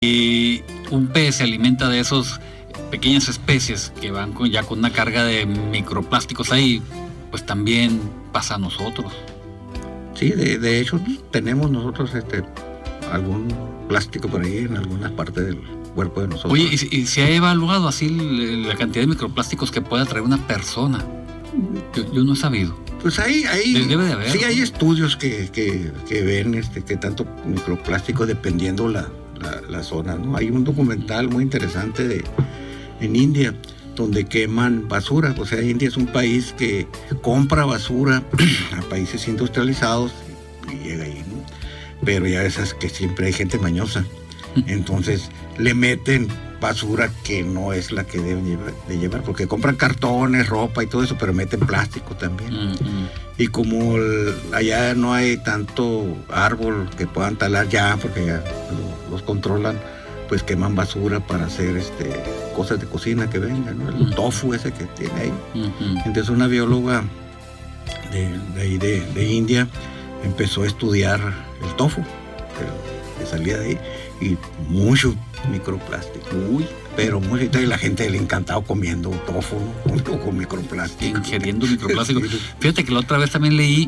y un pez se alimenta de esos pequeñas especies que van ya con una carga de microplásticos ahí, pues también pasa a nosotros. Sí, de hecho tenemos nosotros algún plástico por ahí en algunas partes del cuerpo de nosotros. Oye, ¿y se ha evaluado así la cantidad de microplásticos que puede atraer una persona? Yo no he sabido. Pues ahí debe de haber, sí, ¿no? hay estudios que ven que tanto microplástico dependiendo la zona, ¿no? Hay un documental muy interesante en India donde queman basura. O sea, India es un país que compra basura a países industrializados y llega ahí, ¿no? Pero ya esas que siempre hay gente mañosa. Entonces le meten basura que no es la que deben de llevar, porque compran cartones, ropa y todo eso, pero meten plástico también. Y como allá no hay tanto árbol que puedan talar ya, porque ya los controlan, pues queman basura para hacer cosas de cocina que vengan, ¿no? El tofu ese que tiene ahí. Entonces una bióloga de ahí de India empezó a estudiar el tofu que salía de ahí, y mucho microplástico. Pero mucho, y la gente le encantaba comiendo tofu, ¿no? Con microplástico. Ingiriendo microplástico. Fíjate que la otra vez también leí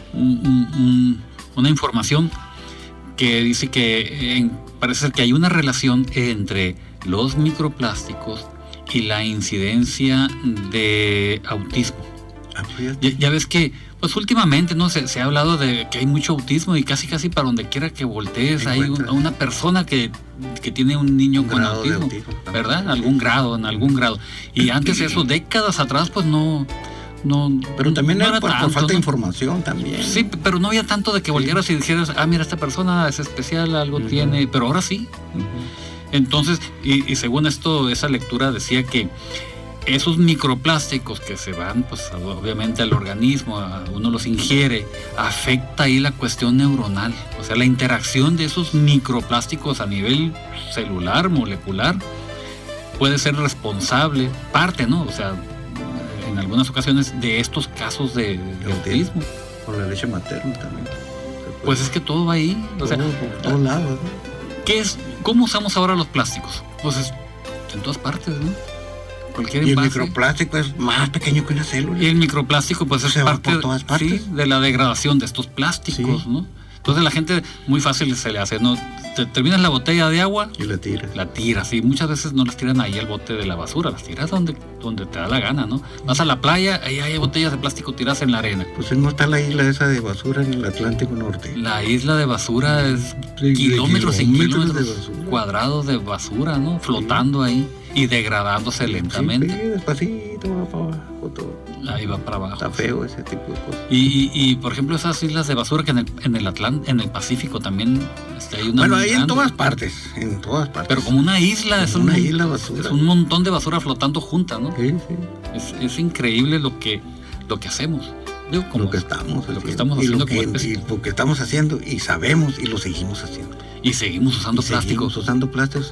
una información que dice que parece ser que hay una relación entre los microplásticos y la incidencia de autismo. Ya ves que pues últimamente no se ha hablado de que hay mucho autismo, y casi para donde quiera que voltees hay una persona que tiene un niño con autismo, ¿verdad? En algún grado. Y antes eso, décadas atrás, pues no. Pero también no era por falta de ¿no? información también. Sí, pero no había tanto de que voltearas y dijeras, mira, esta persona es especial, algo tiene, pero ahora sí. Entonces, y según esto, esa lectura decía que esos microplásticos que se van, pues obviamente al organismo, uno los ingiere, afecta ahí la cuestión neuronal. O sea, la interacción de esos microplásticos a nivel celular, molecular, puede ser responsable, parte, ¿no? O sea, en algunas ocasiones de estos casos de autismo. Por la leche materna también. Pues es que todo va ahí. O sea, por todos lados, ¿no? ¿Cómo usamos ahora los plásticos? Pues en todas partes, ¿no? Cualquier y el envase. microplástico es más pequeño que una célula. Y el microplástico pues es parte por todas partes. Sí, de la degradación de estos plásticos, ¿no? Entonces la gente muy fácil se le hace, ¿no? Te terminas la botella de agua y la tiras. La tiras, y muchas veces no las tiran ahí al bote de la basura, las tiras donde te da la gana, ¿no? Vas a la playa, ahí hay botellas de plástico tiradas en la arena. Pues no está la isla esa de basura en el Atlántico Norte. La isla de basura es kilómetros y kilómetros cuadrados de basura, ¿no? Flotando ahí y degradándose lentamente. Sí, despacito va para abajo todo. Ahí va para abajo. Está feo ese tipo de cosas. Y por ejemplo, esas islas de basura que en el Pacífico también hay una. Bueno, ahí en todas partes. Pero como una isla, es una isla basura. Es un montón de basura flotando junta, ¿no? Sí. Es increíble lo que hacemos. Digo, lo que estamos haciendo. Y lo que estamos haciendo, y sabemos, y lo seguimos haciendo. Y seguimos usando plástico. Seguimos usando plástico.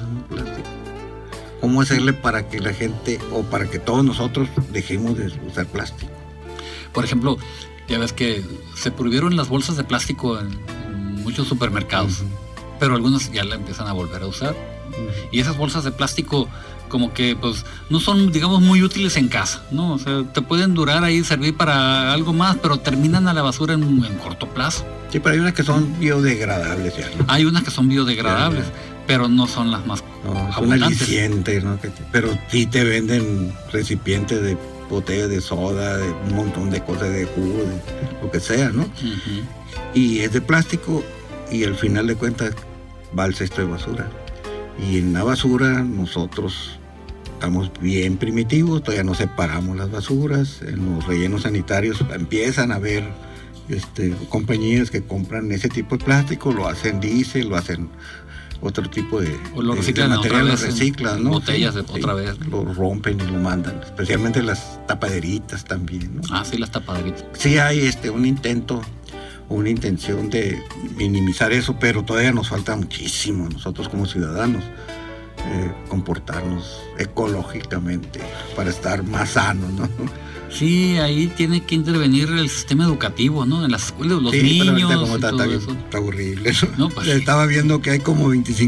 ¿Cómo hacerle para que la gente, o para que todos nosotros dejemos de usar plástico? Por ejemplo, ya ves que se prohibieron las bolsas de plástico en muchos supermercados, pero algunos ya la empiezan a volver a usar. Y esas bolsas de plástico como que pues no son, digamos, muy útiles en casa, ¿no? O sea, te pueden durar ahí, servir para algo más, pero terminan a la basura en corto plazo. Sí, pero hay unas que son biodegradables ya, ¿no? Hay unas que son biodegradables, pero no son las más son alicientes, ¿no? Pero sí te venden recipientes de botellas de soda, de un montón de cosas, de jugo, de lo que sea, ¿no? Y es de plástico, y al final de cuentas va al cesto de basura. Y en la basura nosotros estamos bien primitivos, todavía no separamos las basuras. En los rellenos sanitarios empiezan a haber compañías que compran ese tipo de plástico, lo hacen diésel, lo hacen otro tipo de materiales, reciclan, ¿no? Botellas otra vez. Lo rompen y lo mandan, especialmente las tapaderitas también, ¿no? Sí, las tapaderitas. Sí hay un intento o una intención de minimizar eso, pero todavía nos falta muchísimo nosotros como ciudadanos. comportarnos ecológicamente para estar más sanos, ¿no? Sí, ahí tiene que intervenir el sistema educativo, ¿no? En las escuelas, los niños pero como está horrible, ¿no? Pues, estaba viendo que hay como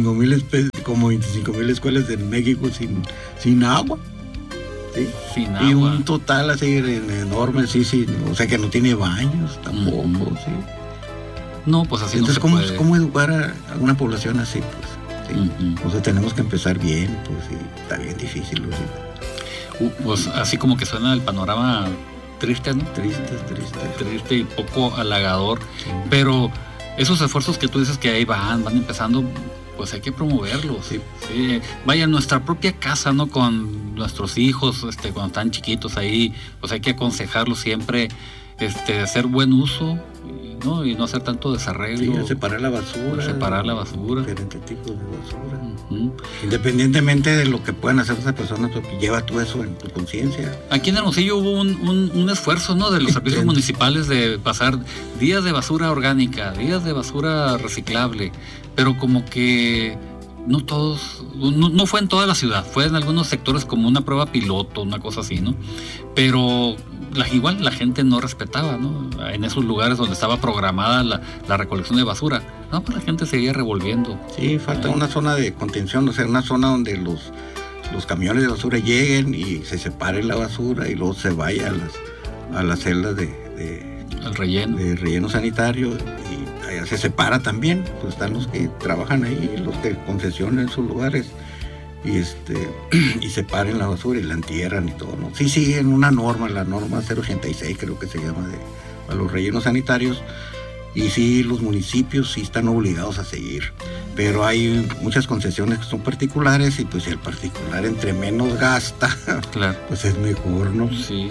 25,000 escuelas en México sin agua. ¿Sí? Sin y agua. Un total así enorme, sí, o sea que no tiene baños tampoco, sí. No, pues así. Entonces, no se puede. ¿cómo educar a una población así, pues? Sí. Entonces tenemos que empezar bien, pues sí, está bien difícil, ¿sí? Pues así como que suena el panorama triste, ¿no? Triste y poco halagador. Sí. Pero esos esfuerzos que tú dices que ahí van empezando, pues hay que promoverlos. Sí. Vaya, en nuestra propia casa, ¿no? Con nuestros hijos, cuando están chiquitos ahí, pues hay que aconsejarlos siempre, hacer buen uso, ¿no? Y no hacer tanto desarreglo. Sí, separar la basura. Diferentes tipos de basura. Independientemente de lo que puedan hacer esas personas, porque lleva tú eso en tu conciencia. Aquí en Hermosillo hubo un esfuerzo, ¿no? De los servicios municipales de pasar días de basura orgánica, días de basura reciclable, pero como que no todos, no fue en toda la ciudad, fue en algunos sectores como una prueba piloto, una cosa así, ¿no? Pero igual la gente no respetaba, ¿no? En esos lugares donde estaba programada la recolección de basura, no, pues la gente seguía revolviendo. Sí, falta una zona de contención, o sea, una zona donde los camiones de basura lleguen y se separen la basura y luego se vaya a las celdas el relleno. De relleno sanitario, y allá se separa también, pues están los que trabajan ahí, los que concesionan sus lugares, y separen la basura y la entierran y todo, ¿no? Sí siguen una norma, la norma 086 creo que se llama, a los rellenos sanitarios, y sí, los municipios sí están obligados a seguir, pero hay muchas concesiones que son particulares, y pues el particular entre menos gasta, claro, pues es mejor, ¿no? Sí.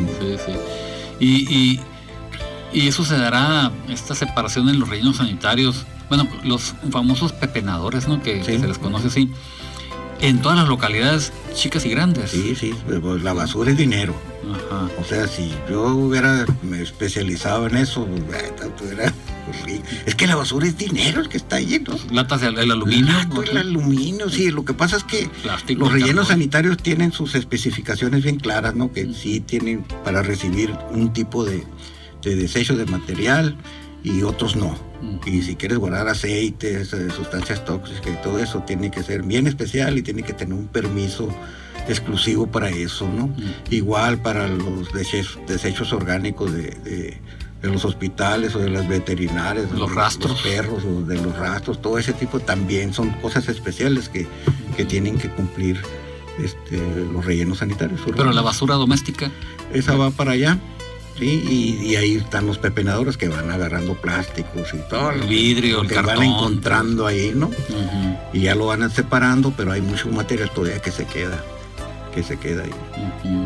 Y eso se dará, esta separación en los rellenos sanitarios, bueno, los famosos pepenadores, ¿no? Que se les conoce así, en todas las localidades chicas y grandes. Sí, pues la basura es dinero. Ajá. O sea, si yo me especializado en eso, es que la basura es dinero el que está ahí, ¿no? Latas de aluminio. El aluminio, sí, lo que pasa es que los rellenos sanitarios tienen sus especificaciones bien claras, ¿no? Que sí tienen para recibir un tipo de desechos de material y otros no. Y si quieres guardar aceites, sustancias tóxicas y todo eso, tiene que ser bien especial y tiene que tener un permiso exclusivo para eso, ¿no? Igual para los desechos orgánicos de los hospitales o de las veterinarias, los rastros, los perros o de los rastros, todo ese tipo también son cosas especiales que tienen que cumplir los rellenos sanitarios urbanos. Pero la basura doméstica, esa va para allá. Sí, y ahí están los pepenadores que van agarrando plásticos y todo. El vidrio, el que cartón. Van encontrando ahí, ¿no? Uh-huh. Y ya lo van separando, pero hay mucho material todavía que se queda ahí. Uh-huh.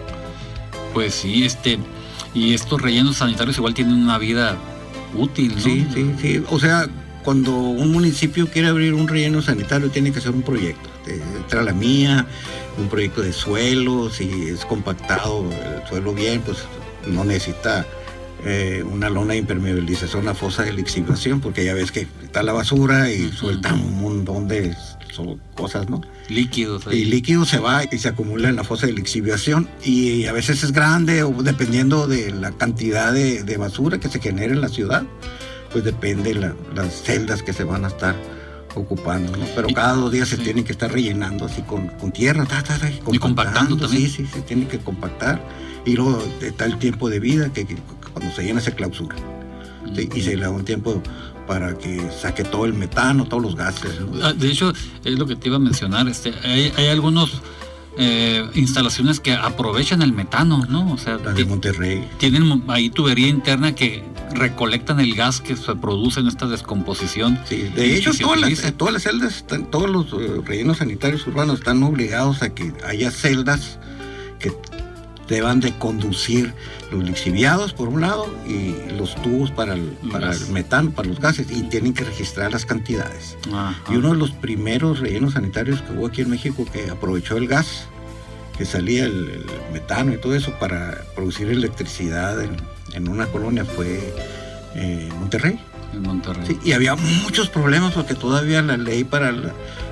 Pues sí, y estos rellenos sanitarios igual tienen una vida útil, ¿no? Sí. O sea, cuando un municipio quiere abrir un relleno sanitario, tiene que hacer un proyecto. Entra la mía, un proyecto de suelo, si es compactado el suelo bien, pues no necesita una lona de impermeabilización, una fosa de lixiviación, porque ya ves que está la basura y suelta un montón de cosas, ¿no? Líquidos. Y líquido se va y se acumula en la fosa de lixiviación, y a veces es grande, o dependiendo de la cantidad de basura que se genera en la ciudad, pues depende las celdas que se van a estar ocupando, ¿no? Pero cada 2 días se tienen que estar rellenando así con tierra, y compactando también. Sí, se tiene que compactar, y luego está el tiempo de vida que cuando se llena se clausura, ¿sí? Y se le da un tiempo para que saque todo el metano, todos los gases, ¿no? De hecho, es lo que te iba a mencionar, hay algunos instalaciones que aprovechan el metano, ¿no? O sea, la de Monterrey. Tienen ahí tubería interna que recolectan el gas que se produce en esta descomposición. Sí, de hecho todas las celdas, todos los rellenos sanitarios urbanos están obligados a que haya celdas que deban de conducir los lixiviados por un lado y los tubos para el metano, para los gases, y tienen que registrar las cantidades. Ajá. Y uno de los primeros rellenos sanitarios que hubo aquí en México que aprovechó el gas que salía, el metano y todo eso, para producir electricidad en una colonia fue Monterrey. En Monterrey. Sí, y había muchos problemas porque todavía la ley para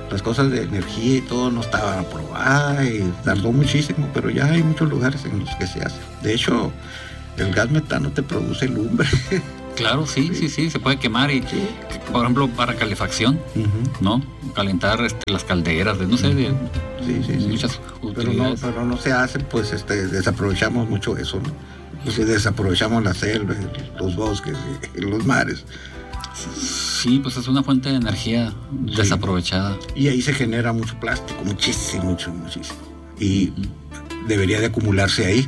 las cosas de energía y todo no estaban aprobadas y tardó muchísimo, pero ya hay muchos lugares en los que se hace. De hecho, el gas metano te produce lumbre. Claro, sí, se puede quemar y, Sí. por ejemplo, para calefacción, ¿no? Calentar las calderas, no sé, de Sí. muchas Pero utilidades. no se hace, pues desaprovechamos mucho eso, ¿no? Pues desaprovechamos la selva, los bosques y los mares. Sí, pues es una fuente de energía desaprovechada. Y ahí se genera mucho plástico, muchísimo. Y debería de acumularse ahí.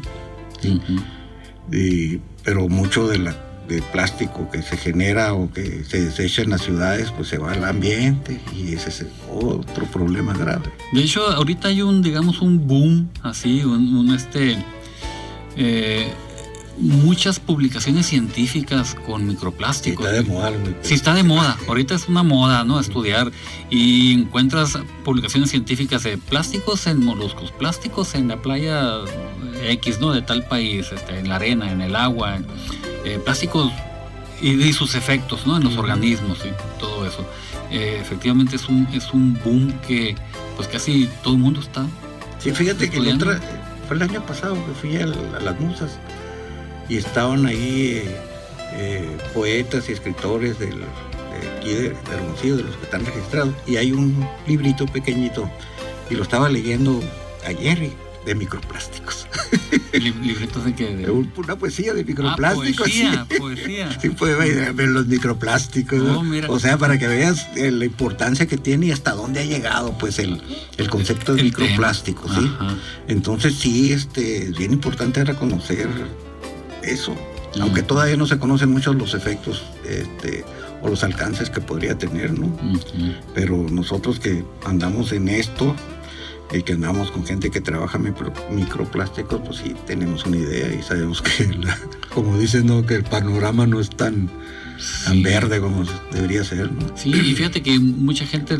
Ujú. Pero mucho del plástico que se genera o que se desecha en las ciudades, pues se va al ambiente y ese es otro problema grave. De hecho, ahorita hay un boom, así, muchas publicaciones científicas con Sí, microplásticos. está de moda. Sí, está de moda. Ahorita es una moda, ¿no? Estudiar y encuentras publicaciones científicas de plásticos en moluscos, plásticos en la playa X, ¿no? De tal país, en la arena, en el agua, plásticos y sus efectos, ¿no? En los organismos y todo eso. Efectivamente es un boom que pues casi todo el mundo está. Sí, fíjate que fue el año pasado que fui a las Musas y estaban ahí poetas y escritores de aquí de Hermosillo, de los que están registrados, y hay un librito pequeñito y lo estaba leyendo ayer de microplásticos. Libritos de que Una poesía de microplásticos. Poesía. Sí, puede ver los microplásticos, ¿no? Mira. O sea, para que veas la importancia que tiene y hasta dónde ha llegado pues el concepto de microplástico, ¿sí? Ajá. Entonces sí, es bien importante reconocer eso, aunque todavía no se conocen mucho los efectos o los alcances que podría tener, ¿no? Uh-huh. Pero nosotros que andamos en esto y que andamos con gente que trabaja microplásticos, pues sí tenemos una idea y sabemos que, como dicen, ¿no? Que el panorama no es tan verde como debería ser, ¿no? Sí, y fíjate que mucha gente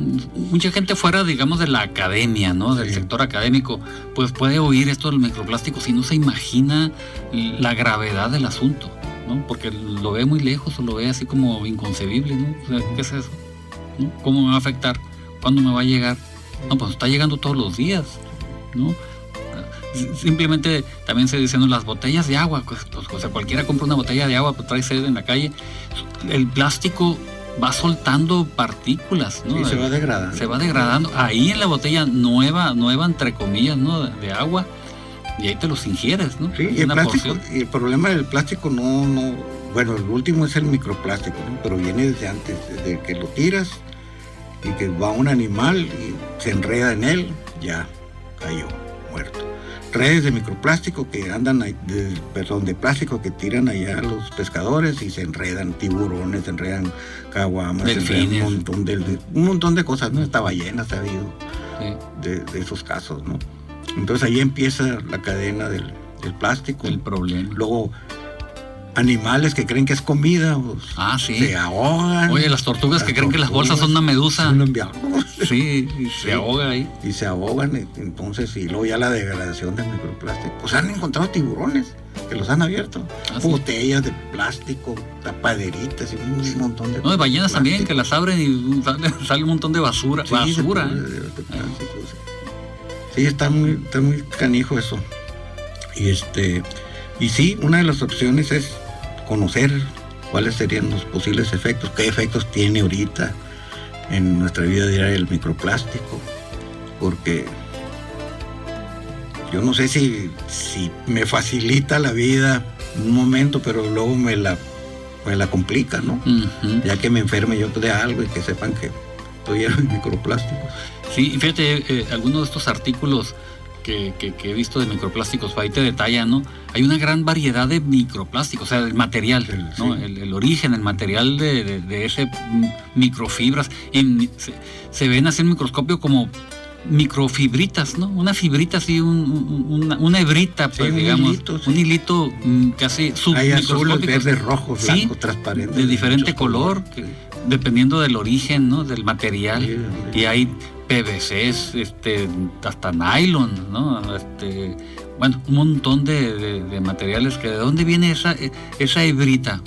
fuera, digamos, de la academia, ¿no? Del sector académico, pues puede oír esto del microplástico si no se imagina la gravedad del asunto, ¿no? Porque lo ve muy lejos o lo ve así como inconcebible, ¿no? O sea, ¿qué es eso? ¿No? ¿Cómo me va a afectar? ¿Cuándo me va a llegar? No, pues está llegando todos los días, ¿no? Simplemente también se dicen las botellas de agua, pues, o sea, cualquiera compra una botella de agua, pues trae sed en la calle, el plástico va soltando partículas, ¿no? Sí, se va degradando. Ahí en la botella nueva entre comillas, ¿no? De agua, y ahí te los ingieres, ¿no? Sí, y el problema del plástico bueno, el último es el microplástico, ¿no? Pero viene desde antes, desde que lo tiras y que va un animal y se enreda en él, ya cayó, muerto. Redes de microplástico que andan de plástico que tiran allá los pescadores y se enredan tiburones, se enredan caguamas, delfines, un montón de cosas, ¿no? Está ballenas, ha habido de esos casos, ¿no? Entonces ahí empieza la cadena del plástico. El problema. Luego animales que creen que es comida, pues, se ahogan. Oye, las tortugas que creen que las bolsas son una medusa. Sí, y se ahoga ahí. Y se ahogan, entonces, y luego ya la degradación del microplástico. Pues han encontrado tiburones que los han abierto. Botellas de plástico, tapaderitas y un montón de... No, de ballenas también, que las abren y sale un montón de basura. Sí, basura. De plástico, sí, está muy canijo eso. Y sí, una de las opciones es conocer cuáles serían los posibles efectos, qué efectos tiene ahorita en nuestra vida diaria el microplástico, porque yo no sé si me facilita la vida un momento, pero luego me la complica, ¿no? Uh-huh. Ya que me enferme yo de algo y que sepan que estoy lleno de microplásticos. Sí, y fíjate, algunos de estos artículos que he visto de microplásticos, ahí te detallan, ¿no? Hay una gran variedad de microplásticos, o sea, el material, ¿no? El origen, el material de ese microfibras. Se ven así en microscopio como microfibritas, ¿no? Una fibrita así, una hebrita, pues, sí, digamos, un hilito casi submicroscópico. Hay azules, verdes, rojos, blancos, transparentes. De diferente color, dependiendo del origen, ¿no? Del material. Sí. Y hay PVCs, hasta nylon, ¿no? Bueno, un montón de materiales que de dónde viene esa hebrita.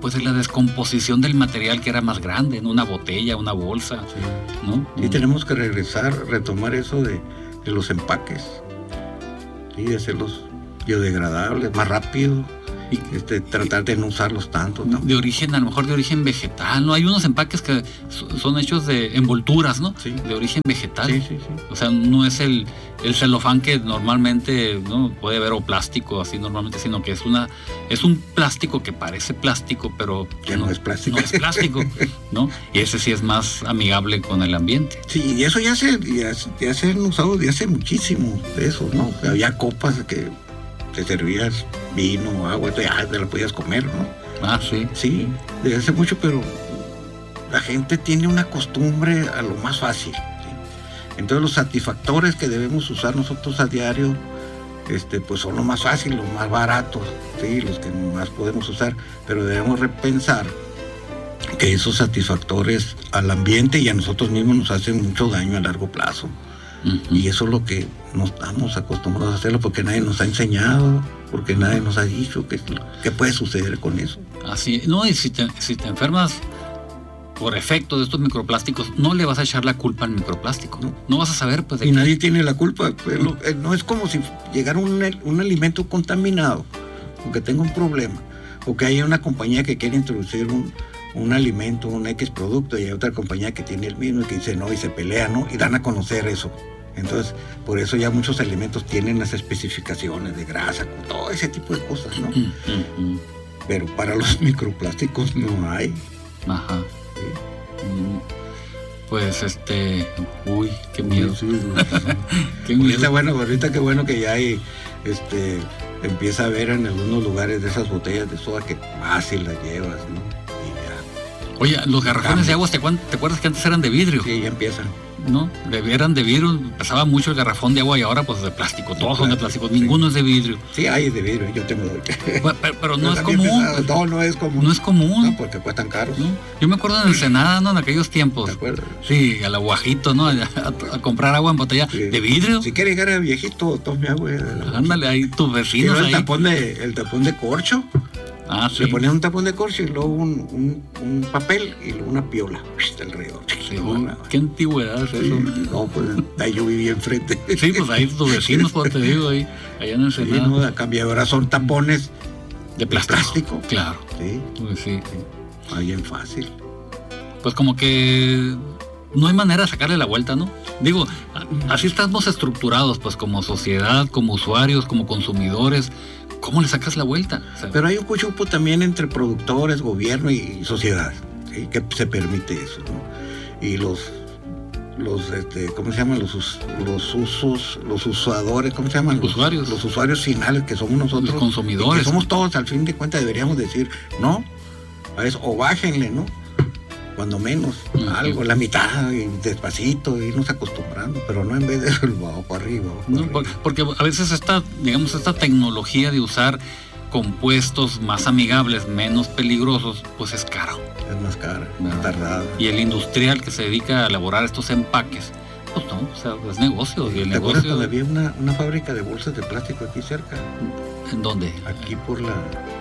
pues de la descomposición del material que era más grande, en una botella, una bolsa, sí. ¿no? Y tenemos que retomar eso de los empaques, ¿sí? De hacerlos biodegradables, más rápido, y tratar de no usarlos tanto, ¿no? De origen, a lo mejor de origen vegetal, ¿no? Hay unos empaques que son hechos de envolturas, ¿no? Sí. De origen vegetal. Sí. O sea, no es el celofán que normalmente, ¿no? Puede ver, o plástico así normalmente, sino que es un plástico que parece plástico, pero que no es plástico. No es plástico, ¿no? Y ese sí es más amigable con el ambiente. Sí, y eso ya se han usado de hace muchísimo de eso, ¿no? Había copas que te servías vino o agua, ya te la podías comer, ¿no? Ah, sí. Sí, desde hace mucho, pero la gente tiene una costumbre a lo más fácil, ¿sí? Entonces los satisfactores que debemos usar nosotros a diario, pues son lo más fácil, los más baratos, ¿sí? Los que más podemos usar, pero debemos repensar que esos satisfactores al ambiente y a nosotros mismos nos hacen mucho daño a largo plazo. Uh-huh. Y eso es lo que no estamos acostumbrados a hacerlo, porque nadie nos ha enseñado, porque nadie nos ha dicho qué puede suceder con eso. Así, no, y si te enfermas por efecto de estos microplásticos, no le vas a echar la culpa al microplástico, no vas a saber, pues, de y nadie tiene la culpa, pero no es como si llegara un alimento contaminado, o que tenga un problema, o que haya una compañía que quiere introducir un alimento, un X producto, y hay otra compañía que tiene el mismo y que dice no, y se pelea, ¿no? Y dan a conocer eso. Entonces, por eso ya muchos alimentos tienen las especificaciones de grasa, todo ese tipo de cosas, ¿no? Uh-huh. Pero para los microplásticos no hay. Ajá. Sí. Pues uy, qué miedo. Sí. Qué miedo. Ahorita qué bueno que ya hay, empieza a ver en algunos lugares de esas botellas de soda que fácil las llevas, ¿no? Oye, los garrafones de agua, ¿te acuerdas que antes eran de vidrio? Sí, ya empiezan. ¿No? Eran de vidrio, pesaba mucho el garrafón de agua, y ahora pues de plástico, todos son de plástico, ninguno es de vidrio. Sí, hay de vidrio, yo tengo. Pero no es común. No es común. No es común. No, porque cuestan caros. ¿No? Yo me acuerdo en Ensenada, ¿no? En aquellos tiempos. ¿Te acuerdas? Sí, al aguajito, ¿no? A comprar agua en botella de vidrio. Si quiere llegar a viejito, tome agua. Ándale, ahí tus vecinos. El tapón de corcho. Ah, sí. Le ponían un tapón de corcho y luego un papel y luego una piola alrededor. Sí, qué antigüedad es eso. No, pues ahí yo vivía enfrente. Sí, pues ahí tus vecinos, pues te digo, ahí, allá en Ensenada. Sí, no, la cambiadora son tapones de plástico. Claro. Sí. Pues sí. Ahí en fácil. Pues como que no hay manera de sacarle la vuelta, ¿no? Digo, así estamos estructurados, pues como sociedad, como usuarios, como consumidores. ¿Cómo le sacas la vuelta? O sea, pero hay un cuchupo también entre productores, gobierno y sociedad, ¿sí? Que se permite eso, ¿no? Y los ¿cómo se llaman? Los usadores, ¿cómo se llaman? Usuarios. Los usuarios finales, que somos nosotros. Los consumidores. Que somos todos, al fin de cuentas deberíamos decir, no, a eso, o bájenle, ¿no? Cuando menos, algo, la mitad, y despacito, irnos acostumbrando, pero no en vez de bajo arriba. No, porque a veces esta tecnología de usar compuestos más amigables, menos peligrosos, pues es caro. Es más cara, más tardada. Y el industrial que se dedica a elaborar estos empaques, pues no, o sea, es negocio. Y el ¿Te acuerdas negocio... cuando había una fábrica de bolsas de plástico aquí cerca? ¿En dónde? Aquí por la...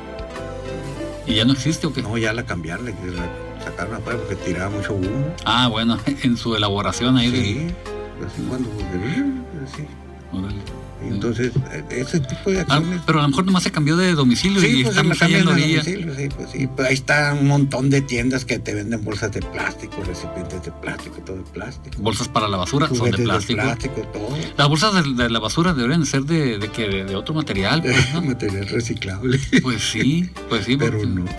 ¿Y ya no existe o qué? No, ya la cambiaron, sacaron afuera porque tiraba mucho humo. Ah, bueno, en su elaboración ahí. Sí, así cuando... Sí. Órale. Entonces, ese tipo de acciones... pero a lo mejor nomás se cambió de domicilio, sí, y pues estamos allá en la orilla. Sí, pues sí. Pues ahí está un montón de tiendas que te venden bolsas de plástico, recipientes de plástico, todo de plástico. Bolsas para la basura son de plástico. Todo. Las bolsas de la basura deberían ser de otro material, pues, ¿no? Material reciclable. Pues sí. Pero porque... no.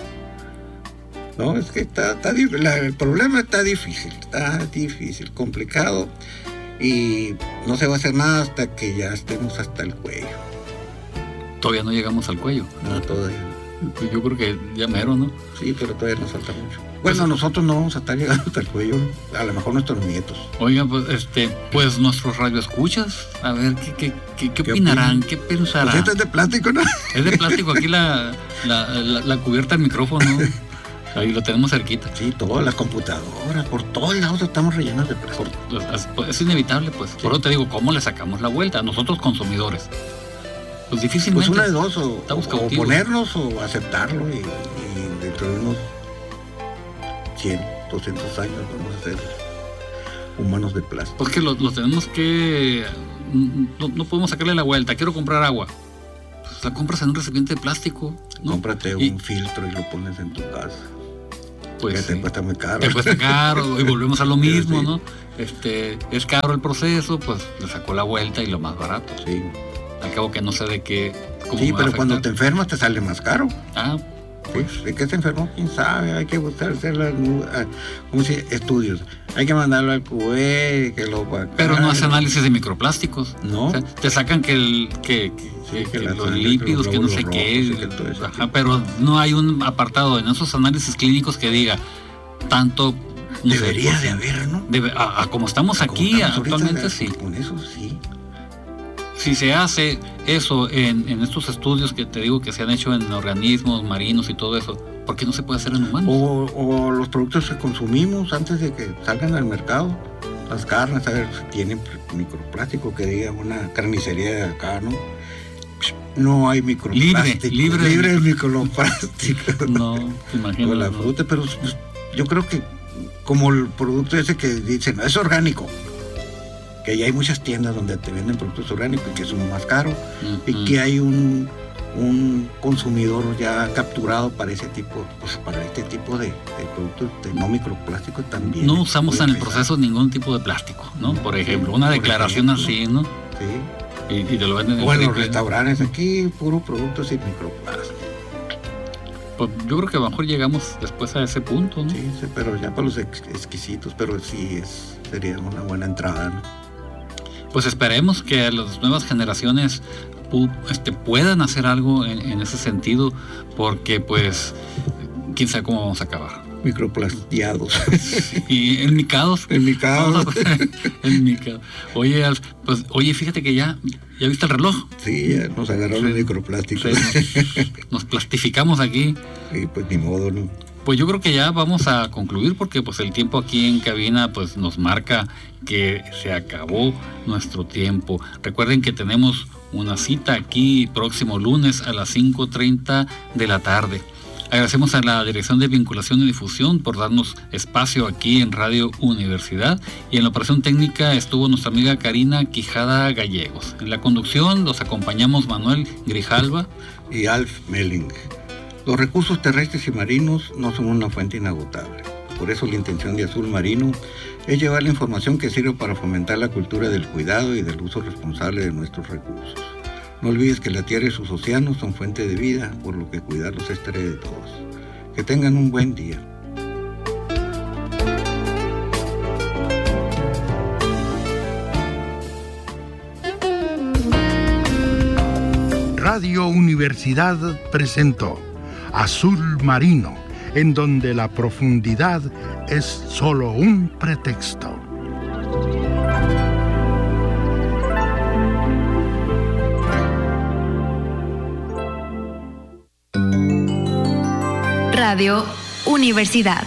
No, es que el problema está difícil, complicado, y no se va a hacer nada hasta que ya estemos hasta el cuello. Todavía no llegamos al cuello. No, todavía. Yo creo que ya mero, ¿no? Sí, pero todavía nos falta mucho. Bueno, nosotros no vamos a estar llegando hasta el cuello, a lo mejor nuestros nietos. Oigan, pues nuestros radioescuchas, a ver, ¿qué opinarán? ¿Qué pensarán? Pues esto es de plástico, ¿no? Es de plástico, aquí la cubierta del micrófono. Ahí lo tenemos cerquita. Sí, todas las computadoras, por todos lados estamos rellenos de plástico. Es inevitable, pues. Sí. Por eso te digo, ¿cómo le sacamos la vuelta? A nosotros consumidores. Pues difícilmente. Pues una de dos, o ponernos o aceptarlo y dentro de unos 100, 200 años vamos a ser humanos de plástico. Porque lo tenemos que... No podemos sacarle la vuelta. Quiero comprar agua. Pues la compras en un recipiente de plástico, ¿no? Cómprate un filtro y lo pones en tu casa. Pues que sí. te cuesta muy caro. Te cuesta caro y volvemos a lo mismo, Sí. ¿no? Es caro el proceso, pues le sacó la vuelta y lo más barato. Sí, Al cabo que no sé de qué... cómo sí, me va a pero cuando te afectar. enfermas te sale más caro. Ah, Pues, ¿de qué se enfermó? ¿Quién sabe? Hay que buscar hacer estudios. Hay que mandarlo al QE, que lo... pero no hace análisis de microplásticos. No. O sea, te sacan que la los sangre, lípidos, los que no sé glóbulos qué. rojos, y que todo eso. Ajá, pero no hay un apartado en esos análisis clínicos que diga tanto... no sé, Debería de haber, ¿no? como estamos Como aquí estamos ahorita, actualmente, sí. Con eso sí. Si se hace eso en estos estudios que te digo que se han hecho en organismos marinos y todo eso, ¿por qué no se puede hacer en humanos? O los productos que consumimos antes de que salgan al mercado, las carnes, a ver si tienen microplástico, que diga una carnicería de acá, ¿no? No hay microplástico. Libre de microplástico. No, te imaginas. O la ¿no? fruta, pero pues, yo creo que como el producto ese que dicen, es orgánico, que ya hay muchas tiendas donde te venden productos orgánicos y que son más caros, y que hay un consumidor ya capturado para ese tipo, pues para este tipo de productos de no microplástico también. No usamos en el empezar. proceso ningún tipo de plástico, ¿no? Por ejemplo, una Por declaración ejemplo. así, ¿no? Sí. Y te lo venden en Bueno, triple. restaurantes aquí, puro producto sin microplástico. Pues yo creo que a lo mejor llegamos después a ese punto, ¿no? Sí, sí, pero ya para los exquisitos, pero sí sería una buena entrada, ¿no? Pues esperemos que las nuevas generaciones puedan hacer algo en ese sentido, porque pues quién sabe cómo vamos a acabar. Microplastiados. Y en mi caso, En mi caso. en mi caso. Oye, Alf, pues fíjate que ya viste el reloj. Sí, ya nos agarraron el microplástico. Sí, nos plastificamos aquí. Sí, pues ni modo, ¿no? Pues yo creo que ya vamos a concluir, porque pues el tiempo aquí en cabina pues nos marca que se acabó nuestro tiempo. Recuerden que tenemos una cita aquí próximo lunes a las 5:30 de la tarde. Agradecemos a la Dirección de Vinculación y Difusión por darnos espacio aquí en Radio Universidad, y en la operación técnica estuvo nuestra amiga Karina Quijada Gallegos. En la conducción los acompañamos Manuel Grijalva y Alf Melling. Los recursos terrestres y marinos no son una fuente inagotable. Por eso la intención de Azul Marino es llevar la información que sirve para fomentar la cultura del cuidado y del uso responsable de nuestros recursos. No olvides que la tierra y sus océanos son fuente de vida, por lo que cuidarlos es tarea de todos. Que tengan un buen día. Radio Universidad presentó Azul Marino, en donde la profundidad es solo un pretexto. Radio Universidad.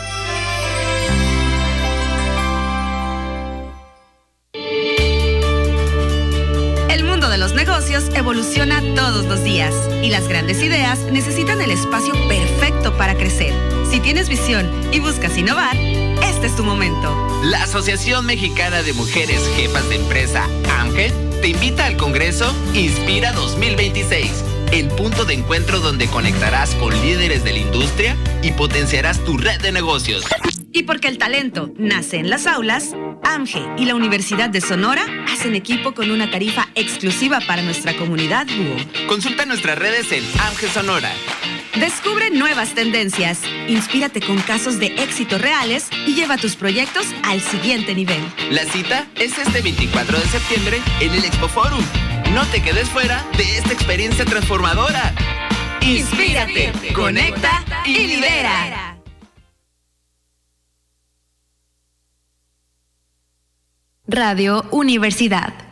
El mundo de los negocios evoluciona todos los días y las grandes ideas necesitan el espacio perfecto para crecer. Si tienes visión y buscas innovar, este es tu momento. La Asociación Mexicana de Mujeres Jefas de Empresa, AMGE, te invita al Congreso Inspira 2026, el punto de encuentro donde conectarás con líderes de la industria y potenciarás tu red de negocios. Y porque el talento nace en las aulas, AMGE y la Universidad de Sonora hacen equipo con una tarifa exclusiva para nuestra comunidad Búho. Consulta nuestras redes en AMGE Sonora. Descubre nuevas tendencias, inspírate con casos de éxito reales y lleva tus proyectos al siguiente nivel. La cita es este 24 de septiembre en el Expo Forum. No te quedes fuera de esta experiencia transformadora. Inspírate, conecta y lidera. Radio Universidad.